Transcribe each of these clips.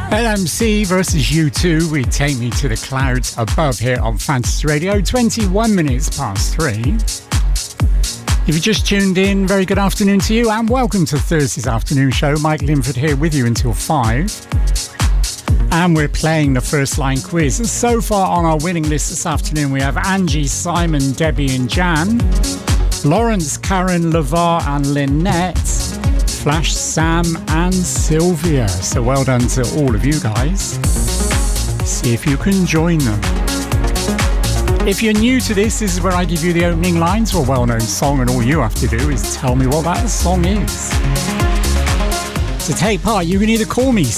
LMC versus U2 with Take Me to the Clouds Above here on Fantasy Radio, 21 minutes past 3. If you just tuned in, very good afternoon to you and welcome to Thursday's afternoon show. Mike Linford here with you until 5. And we're playing the first line quiz. And so far on our winning list this afternoon, we have Angie, Simon, Debbie and Jan, Lawrence, Karen, LeVar and Lynette, Flash, Sam and Sylvia. So well done to all of you guys. See if you can join them. If you're new to this is where I give you the opening lines to a well-known song, and all you have to do is tell me what that song is. To take part, you can either call me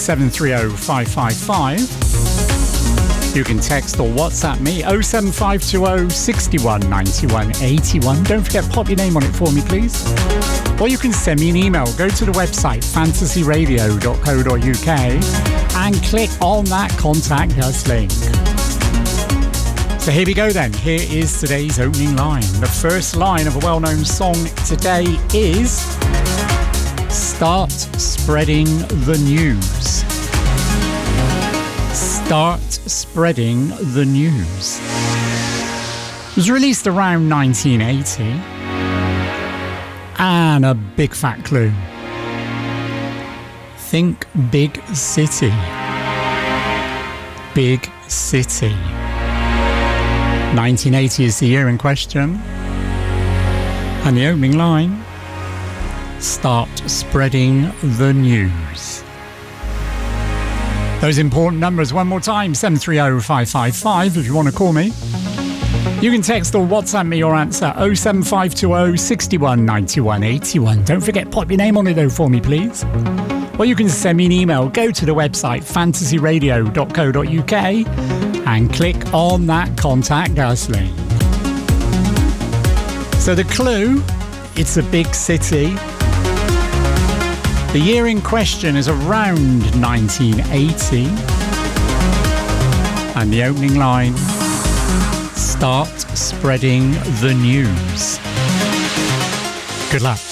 730-555. You can text or WhatsApp me 07520 61 91 81. Don't forget, pop your name on it for me, please. Or you can send me an email. Go to the website fantasyradio.co.uk and click on that Contact Us link. So here we go then. Here is today's opening line. The first line of a well-known song today is Start Spreading the News. Start Spreading the News. It was released around 1980. And a big fat clue. Think big city. Big city. 1980 is the year in question. And the opening line, start spreading the news. Those important numbers one more time, 730-555 if you want to call me. You can text or WhatsApp me your answer, 07520 61 91 81. Don't forget, pop your name on it though for me, please. Or you can send me an email. Go to the website fantasyradio.co.uk and click on that Contact Us link. So the clue, it's a big city. The year in question is around 1980. And the opening line, start spreading the news. Good luck.